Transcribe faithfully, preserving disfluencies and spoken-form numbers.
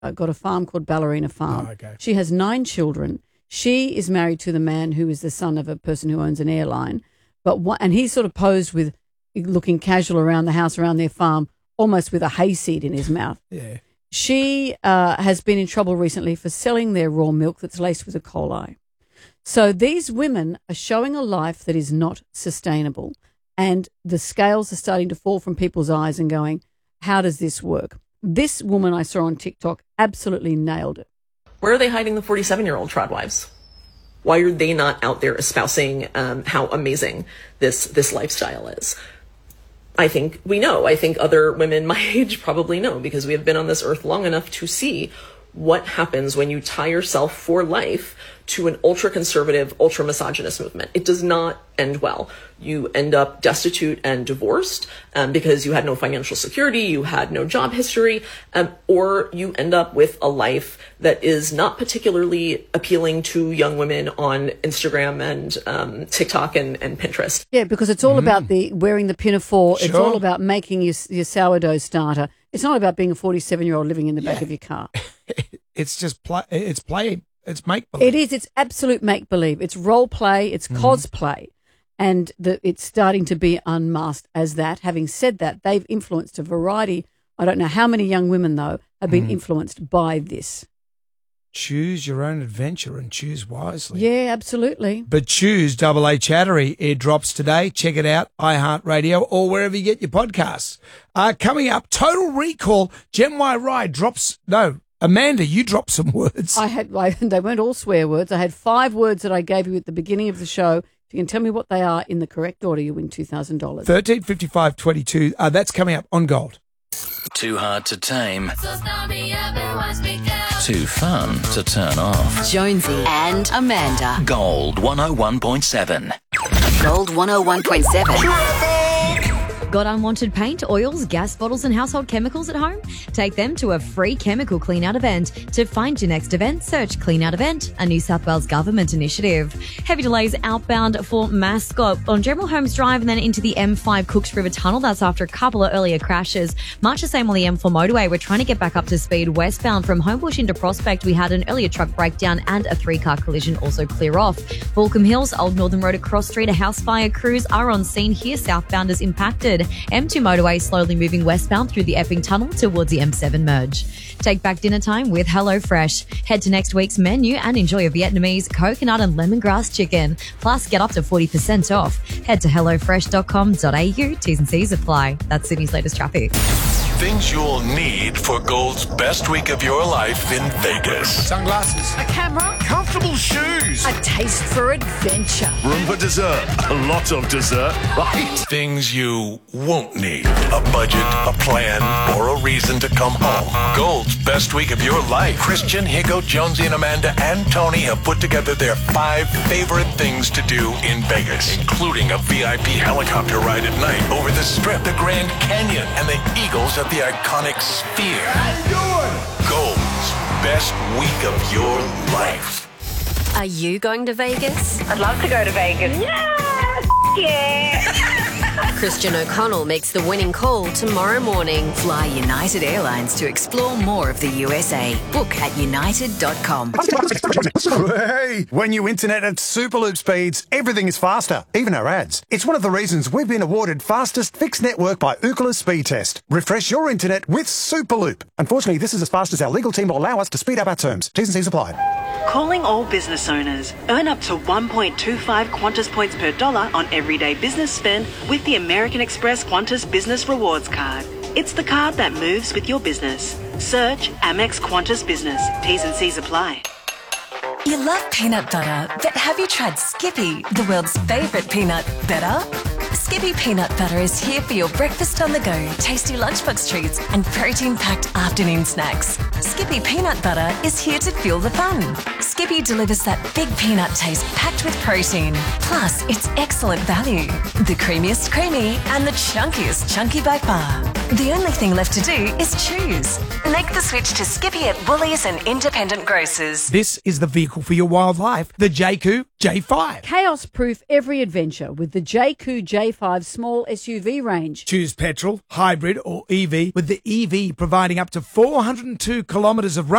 uh, got a farm called Ballerina Farm. Oh, okay. She has nine children. She is married to the man who is the son of a person who owns an airline. But one, and he's sort of posed with looking casual around the house, around their farm, almost with a hayseed in his mouth. Yeah. She uh, has been in trouble recently for selling their raw milk that's laced with E. coli. So these women are showing a life that is not sustainable, and the scales are starting to fall from people's eyes and going, how does this work? This woman I saw on TikTok absolutely nailed it. Where are they hiding the forty-seven-year-old trad wives? Why are they not out there espousing um, how amazing this this lifestyle is? I think we know. I think other women my age probably know, because we have been on this earth long enough to see what happens when you tie yourself for life to an ultra-conservative, ultra-misogynist movement. It does not end well. You end up destitute and divorced um, because you had no financial security, you had no job history, um, or you end up with a life that is not particularly appealing to young women on Instagram and um, TikTok and, and Pinterest. Yeah, because it's all mm. about the wearing the pinafore. Sure. It's all about making your, your sourdough starter. It's not about being a forty-seven-year-old living in the yeah. back of your car. It's just play. It's play. It's make believe. It is. It's absolute make believe. It's role play. It's mm. cosplay, and the, it's starting to be unmasked as that. Having said that, they've influenced a variety. I don't know how many young women though have been mm. influenced by this. Choose your own adventure and choose wisely. Yeah, absolutely. But choose Double A Chattery. It drops today. Check it out, iHeartRadio or wherever you get your podcasts. Uh, coming up, Total Recall. Gen Y Ride drops. No, Amanda, you dropped some words. I had. I, they weren't all swear words. I had five words that I gave you at the beginning of the show. If you can tell me what they are in the correct order, you win two thousand dollars. thirteen fifty-five twenty-two. Uh, that's coming up on Gold. Too hard to tame. Too fun to turn off. Jonesy and Amanda. Gold one oh one point seven. Gold one oh one point seven. Got unwanted paint, oils, gas bottles and household chemicals at home? Take them to a free chemical clean-out event. To find your next event, search Clean Out Event, a New South Wales government initiative. Heavy delays outbound for Mascot on General Holmes Drive and then into the M five Cooks River Tunnel. That's after a couple of earlier crashes. Much the same on the M four motorway. We're trying to get back up to speed westbound from Homebush into Prospect. We had an earlier truck breakdown and a three-car collision also clear off. Baulkham Hills, Old Northern Road at Cross Street, a house fire. Crews are on scene here. Southbound is impacted. M two motorway slowly moving westbound through the Epping Tunnel towards the M seven merge. Take back dinner time with HelloFresh. Head to next week's menu and enjoy a Vietnamese coconut and lemongrass chicken. Plus, get up to forty percent off. Head to hello fresh dot com dot a u. T's and C's apply. That's Sydney's latest traffic. Things you'll need for Gold's best week of your life in Vegas. Sunglasses. A camera. Comfortable shoes. A taste for adventure. Room for dessert. A lot of dessert, right? Things you won't need. A budget, a plan, or a reason to come home. Gold's best week of your life. Christian, Higo, Jonesy, and Amanda and Tony have put together their five favorite things to do in Vegas, including a V I P helicopter ride at night over the Strip, the Grand Canyon, and the Eagles at the iconic Sphere. Gold's best week of your life. Are you going to Vegas? I'd love to go to Vegas. Yeah! Yeah! Christian O'Connell makes the winning call tomorrow morning. Fly United Airlines to explore more of the U S A. Book at united dot com. Hey, when you internet at Superloop speeds, everything is faster, even our ads. It's one of the reasons we've been awarded fastest fixed network by Ookla Speed Test. Refresh your internet with Superloop. Unfortunately, this is as fast as our legal team will allow us to speed up our terms. T's and C's apply. Calling all business owners. Earn up to one point two five Qantas points per dollar on everyday business spend with the American Express Qantas Business Rewards Card. It's the card that moves with your business. Search Amex Qantas Business. T's and C's apply. You love peanut butter, but have you tried Skippy, the world's favourite peanut butter? Skippy peanut butter is here for your breakfast on the go, tasty lunchbox treats and protein-packed afternoon snacks. Skippy peanut butter is here to fuel the fun. Skippy delivers that big peanut taste packed with protein. Plus, it's excellent value. The creamiest creamy and the chunkiest chunky by far. The only thing left to do is choose. Make the switch to Skippy at Woolies and independent grocers. This is the vehicle for your wildlife, the J Q J five. Chaos-proof every adventure with the J Q J five small S U V range. Choose petrol, hybrid or E V, with the E V providing up to four hundred two kilometres of range.